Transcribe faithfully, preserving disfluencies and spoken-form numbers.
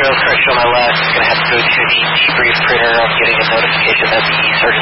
go correction on my left. It's going to have to go to the debrief printer. I'm getting a notification that the search